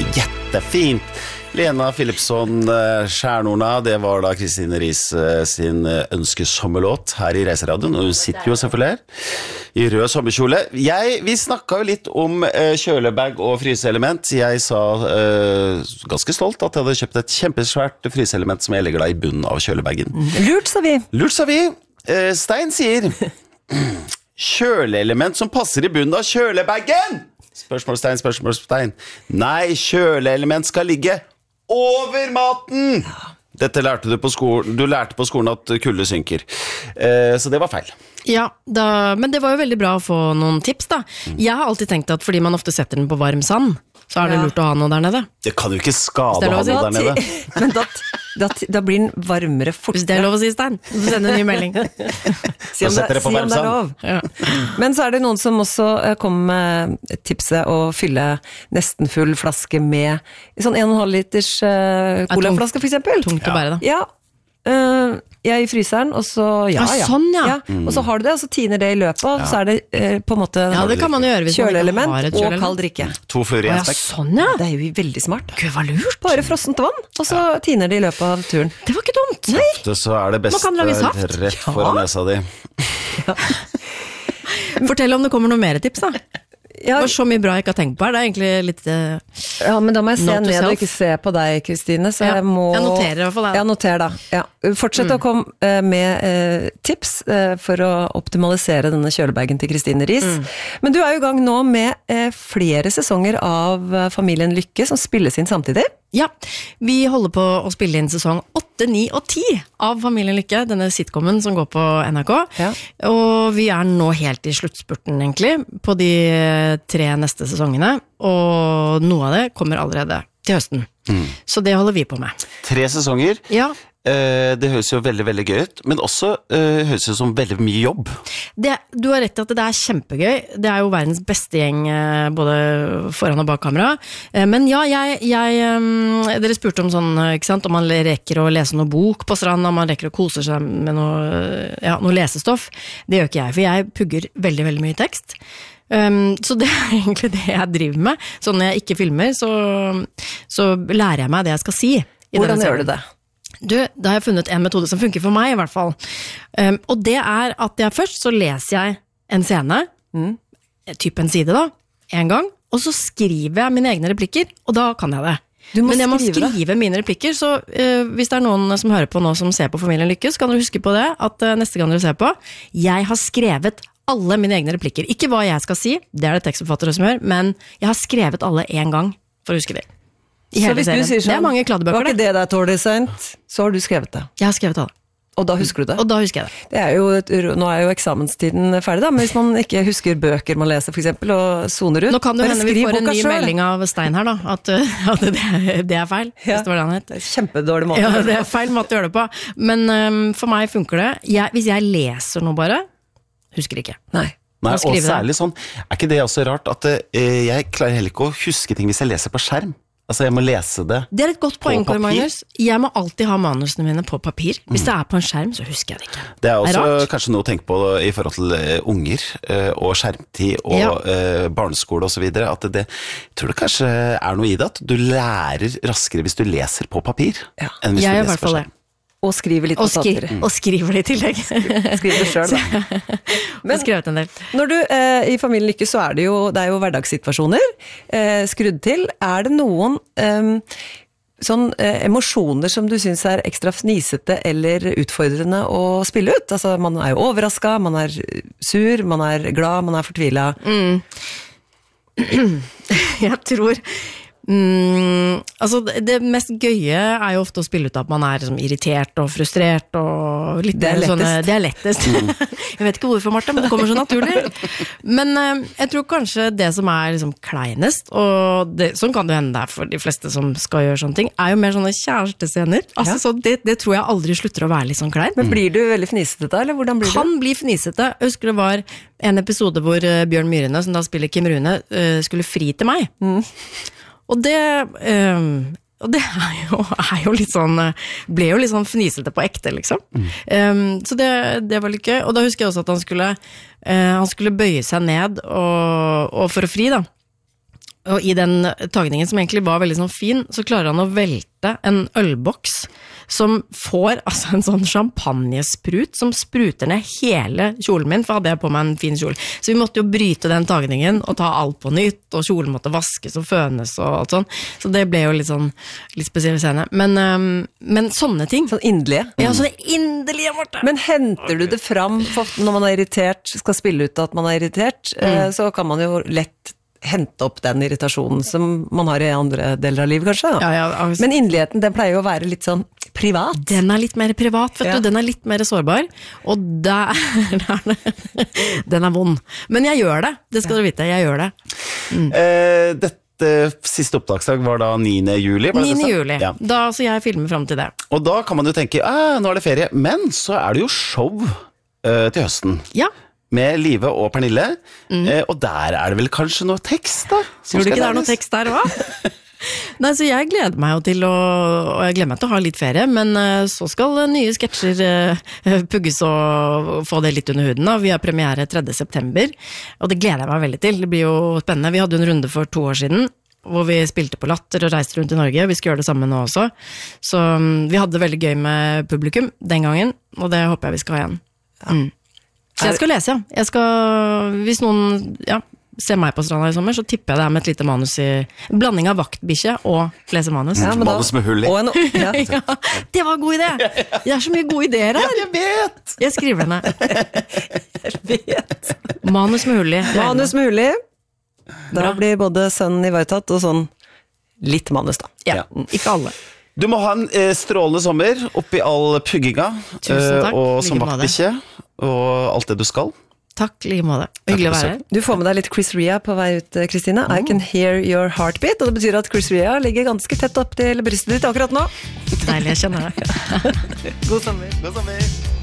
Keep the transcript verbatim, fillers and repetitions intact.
jättefint. Lena Philipsson, Stjärnorna, det var da Kristine Riis sin ønskesommerlåt her i Reiseradioen, og hun sitter jo selvfølgelig her i rød sommerkjole. Jeg, vi snakket jo litt om uh, kjølebag og fryseelement. Jeg sa uh, ganske stolt at jeg hadde kjøpt et kjempesvært fryseelement som jeg legger da i bunnen av kjølebagen. Lurt, sa vi. Lurt, sa vi. Uh, Stein sier kjøleelement som passer i bunnen av kjølebagen. Spørsmålstegn, spørsmålstegn. Nei, kjøleelement skal ligge over maten. Dette lærte du på skolen. Du lærte på skolen at kulde synker. Eh, så det var feil. Ja, da, men det var jo veldig bra å få noen tips da. Jeg har alltid tenkt at fordi man ofte setter den på varm sand, så er det Ja. lurt å ha noe der nede. Det kan jo ikke skade Det er å ha lov å noe der nede. Men da, da, da blir den varmere Hvis det er fortere. lov å si, Stein. Du får sende en ny melding. Si om Da setter det, det på si om det er varmsand. lov. Ja. Men så er det noen som også eh, kommer med tipset å fylle nesten full flaske med sånn en og en halv liters uh, colaflaske for eksempel. Tungt å bære da. Ja, uh, jeg er i fryseren, og så, ja, Ah, ja. sånn, ja. Og så har du det, og så tiner det i løpet, og så er det eh, på en måte Ja, det kan man jo gjøre hvis man ikke kjøleelement har et og kjøleelement. kald drikke. To fluer i Å en ja, spekk. sånn ja. Det er jo veldig smart. Gud, hva lurt. Bare frossent vann, og så tiner det i løpet av turen. Det var ikke dumt. Ofte så er det beste Man kan lage saft. rett foran nesa di. Fortell om det kommer noe mer tips da. Ja, Det var så mye bra jeg ikke har tenkt på her. Det er egentlig litt... eh, ja, men da må jeg se Note to ned og self. ikke se på deg, Kristine, så Ja, jeg må... jeg noterer i hvert fall det. Ja, noter da. Ja. Fortsett å komme eh, med eh, tips eh, for å optimalisere denne kjølebagen til Kristine Riis. Men du er jo i gang nå med eh, flere sesonger av eh, Familien Lykke som spilles inn samtidig. Ja, vi holder på å spille inn sesong åtte, ni og ti av Familien Lykke, denne sitcomen som går på N R K. Ja. Og vi er nå helt i sluttspurten egentlig, på de tre neste sesongene, og noe av det kommer allerede til høsten. Så det holder vi på med. Tre sesonger. Ja, Eh, det høres jo veldig, veldig gøy ut, men også eh, høres ut som veldig mye jobb. det, du har rett i at det er kjempegøy. Det er jo verdens beste gjeng, eh, både foran og bak kamera. Eh, Men ja, jeg, jeg eh, dere spurte om sånn, eh, ikke sant, om man rekker å lese noe bok på stranden, om man rekker å kose seg med noe, eh, ja, noe lesestoff. Det gjør ikke jeg, for jeg pugger veldig, veldig mye tekst. Um, så det er egentlig det jeg driver med. Så når jeg ikke filmer, så, så lærer jeg meg det jeg skal si. I Hvordan denne gjør serien. du det? Du, da har jeg funnet en metode som funker for meg i hvert fall. Um, og det er at jeg først så leser jeg en scene, Mm. typ en side da, en gang, og så skriver jeg mine egne replikker, og da kan jeg det. Du må Men jeg må skrive det. skrive mine replikker, så uh, hvis det er noen som hører på nå som ser på Familien Lykke, så kan dere huske på det, at uh, neste gang dere ser på, jeg har skrevet alle mine egne replikker. Ikke hva jeg skal si, det er det tekstforfattere som gjør, men jeg har skrevet alle en gang, for å huske det. I Så hele hvis du serien. sier sånn, det er mange var kladdebøker, ikke det. det der tålig sent, så har du skrevet det. Jeg har skrevet alle. Og da husker du det. Og da husker jeg det. Det er jo et, nå er jo eksamenstiden ferdig da, men hvis man ikke husker bøker man leser for eksempel, og zoner ut, Nå kan det jo bare hende vi skriv får en boka ny selv. melding av Stein her da, at, uh, at det, det er feil, Ja. hvis det var det han het. Det er kjempedårlig måte. Ja, det er feil måte å gjøre det på. Men um, for meg funker det. Jeg, hvis jeg leser noe bare, husker ikke. Nei. Nei, Må og skrive det. særlig sånn, er ikke det også rart at eh, jeg klarer heller ikke å huske ting hvis jeg leser på skjerm. Altså, jeg må lese det. Det er et godt poeng, På Kåre papir? Magnus. Jeg må alltid ha manusene mine på papir. Hvis det er på en skjerm, så husker jeg det ikke. Det er også rart. kanskje noe å tenke på i forhold til eh, unger eh, og skjermtid og Ja. eh, barneskole og så videre, at det, jeg tror det kanskje er noe i det, at du lærer raskere hvis du leser på papir, Ja. enn hvis Jeg du gjør i leser hvert på fall det. skjerm. Og skrive litt Og, skri notater. og skriver det i tillegg. Skriv det selv da. Jeg har skrevet en del. Når du, eh, i Familien Lykke så er det jo, det er jo hverdagssituasjoner eh, skrudd til. Er det noen eh, sånn eh, emosjoner som du synes er ekstra fnisete eller utfordrende å spille ut? Altså man er jo overrasket, man er sur, man er glad, man er fortvilet. Jeg tror mm, altså det, det mest gøye er jo ofte å spille ut at man er liksom, irritert og frustrert og litt Det er mer sånne, lettest. det er lettest. Jeg vet ikke hvorfor, Martha, men det kommer så naturlig. Men eh, jeg tror kanskje det som er liksom kleinest, og det, sånn kan det hende det er for de fleste som skal gjøre sånne ting, er jo mer sånne kjærestescener. Altså, Ja. så det, det tror jeg aldri slutter å være litt sånn klein. Men blir du veldig fnisete da, eller hvordan blir du? Kan bli fnisete. Jeg husker det var en episode hvor eh, Bjørn Myrene, som da spiller Kim Rune, eh, skulle fri til meg. Og det, eh, og det er jo, er jo litt sånn, eh, ble jo litt sånn fnisete på ekte, liksom. Eh, så det, det var litt gøy. Og da husker jeg også at han skulle, eh, han skulle bøye seg ned og, og for å fri da. Og i den tagningen som egentlig var veldig sånn fin, så klarer han å velte en ølboks som får altså en sånn champagnesprut som spruter ned hele kjolen min, for hadde jeg på meg en fin kjole. Så vi måtte jo bryte den tagningen og ta alt på nytt, og kjolen måtte vaskes og fønes og alt sånn. Så det ble jo litt sånn, litt spesiell scene. Men, um, men sånne ting. Sånn inderlige. Ja, sånne inderlige, Marte. Men henter du det fram for når man er irritert, skal spille ut at man er irritert, mm. så kan man jo lett hente opp den irritasjonen som man har i andre deler av livet, kanskje. Ja, ja, altså. Men inderligheten, den pleier jo å være litt sånn privat. Den er litt mer privat, vet ja. du. Den er litt mer sårbar. Og der er det. Den er vond. Men jeg gjør det. Det skal ja. du vite. Jeg gjør det. Mm. Eh, dette siste opptaksdag var da niende juli. Var det niende det juli. Ja. Da, så jeg filmer frem til det. Og da kan man jo tenke, ah, nå er det ferie. Men så er det jo show uh, til høsten. Ja. Med Live og Pernille, mm. eh, og der er det vel kanskje noe tekst da? Tror du ikke det er noe tekst der, hva? Nei, så jeg gleder meg jo til å, og jeg gleder meg til å ha litt ferie, men uh, så skal uh, nye sketsjer uh, pugges og få det litt under huden da. Vi har premiere tredje september, og det gleder jeg meg veldig til. Det blir jo spennende. Vi hadde en runde for to år siden, hvor vi spilte på Latter og reiste rundt i Norge. Vi skal gjøre det samme nå også. Så um, vi hadde det veldig gøy med publikum den gangen, og det håper jeg vi skal ha igjen. Ja. Mm. Så jeg skal lese, ja. Jeg skal, hvis noen ja, ser meg på stranda i sommer, så tipper jeg det er med et lite manus i blanding av vaktbikkje og lese manus. Ja, da, manus med hull i. En, ja. ja, det var en god idé! Det er så mye gode ideer her. Ja, jeg vet! Jeg skriver henne. Jeg vet. Manus med hull i. Manus med hull i. Da Bra. Blir både sønnen ivaretatt og sånn litt manus da. Ja, ja. Ikke alle. Du må ha en eh, strålende sommer oppi all pugginga. Tusen takk. Eh, og som vaktbikkje. Og alt det du skal. Takk, like måte. Hyggelig å være her. Du får med deg litt Chris Rea på vei ut, Kristina. Oh. I can hear your heartbeat, og det betyr at Chris Rea ligger ganske tett opp til brystet ditt akkurat nå. Deilig, jeg kjenner det. God sommer. God sommer.